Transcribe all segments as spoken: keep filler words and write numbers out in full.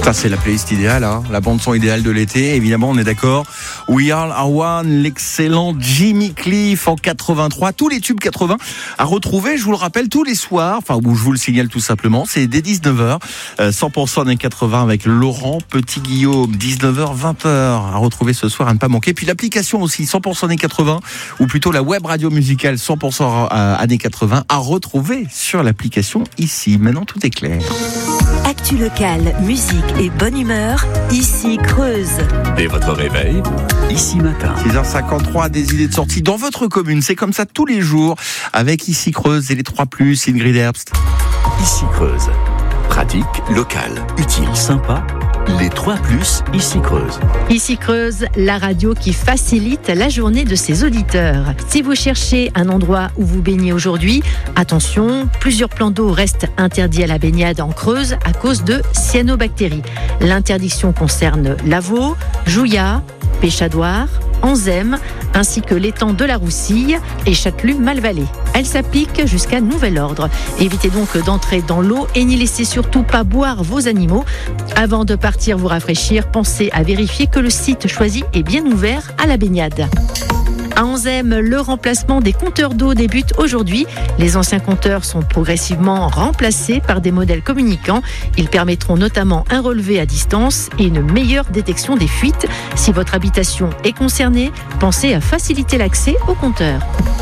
Ça, c'est la playlist idéale, hein, la bande-son idéale de l'été. Évidemment, on est d'accord. We Are One, l'excellent Jimmy Cliff en quatre-vingt-trois. Tous les tubes quatre-vingts à retrouver, je vous le rappelle, tous les soirs. Enfin, ou je vous le signale tout simplement. C'est dès dix-neuf heures. Euh, cent pour cent des quatre-vingts avec Laurent Petit-Guillaume. dix-neuf heures, vingt heures à retrouver ce soir, à ne pas manquer. Puis l'application aussi, cent pour cent des quatre-vingts. Ou plutôt la web radio musicale cent pour cent années quatre-vingts à retrouver sur l'application ici. Maintenant, tout est clair. Actu locale, musique et bonne humeur, ici Creuse. Dès votre réveil, ici matin. six heures cinquante-trois, des idées de sortie dans votre commune. C'est comme ça tous les jours avec Ici Creuse et les trois plus, Ingrid Herbst. Ici Creuse. Pratique, local, utile, sympa. Les trois plus, Ici Creuse. Ici Creuse, la radio qui facilite la journée de ses auditeurs. Si vous cherchez un endroit où vous baignez aujourd'hui, attention, plusieurs plans d'eau restent interdits à la baignade en Creuse à cause de cyanobactéries. L'interdiction concerne Lavaux, Jouillat, Péchadoire, Anzem, ainsi que l'étang de la Roussille et Châtelus-Malvalais. Elle s'applique jusqu'à nouvel ordre. Évitez donc d'entrer dans l'eau et n'y laissez surtout pas boire vos animaux. Avant de partir vous rafraîchir, pensez à vérifier que le site choisi est bien ouvert à la baignade. À Anzem, le remplacement des compteurs d'eau débute aujourd'hui. Les anciens compteurs sont progressivement remplacés par des modèles communicants. Ils permettront notamment un relevé à distance et une meilleure détection des fuites. Si votre habitation est concernée, pensez à faciliter l'accès aux compteurs.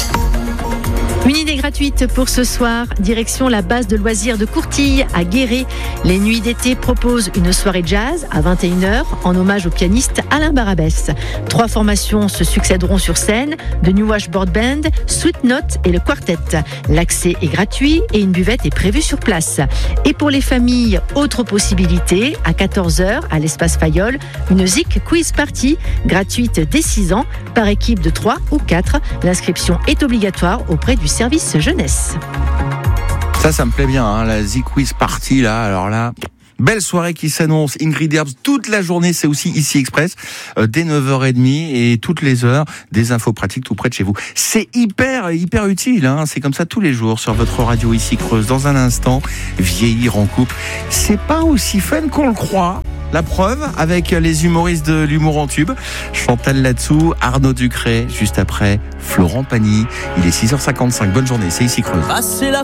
Une idée gratuite pour ce soir, direction la base de loisirs de Courtille à Guéret. Les Nuits d'été proposent une soirée jazz à vingt et une heures en hommage au pianiste Alain Barabès. Trois formations se succéderont sur scène, The New Wash Board Band, Sweet Note et le Quartet. L'accès est gratuit et une buvette est prévue sur place. Et pour les familles, autre possibilité, à quatorze heures à l'espace Fayol, une Zik Quiz Party gratuite dès six ans par équipe de trois ou quatre. L'inscription est obligatoire auprès du service jeunesse. Ça, ça me plaît bien, hein, la Z-Quiz Party, là, alors là... Belle soirée qui s'annonce, Ingrid Herbst, toute la journée, c'est aussi Ici Express, euh, dès neuf heures trente et toutes les heures, des infos pratiques tout près de chez vous. C'est hyper, hyper utile, hein, c'est comme ça tous les jours sur votre radio Ici Creuse. Dans un instant, vieillir en couple, c'est pas aussi fun qu'on le croit. La preuve avec les humoristes de l'humour en tube, Chantal Latsou, Arnaud Ducret, juste après Florent Pagny. Il est six heures cinquante-cinq, bonne journée, c'est Ici Creuse. Ah, c'est la